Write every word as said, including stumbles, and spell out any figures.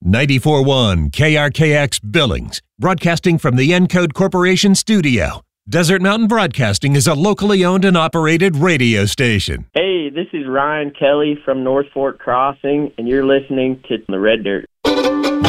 ninety-four point one K R K X Billings, broadcasting from the Encode Corporation studio. Desert Mountain Broadcasting is a locally owned and operated radio station. Hey, this is Ryan Kelly from North Fork Crossing, and you're listening to the Red Dirt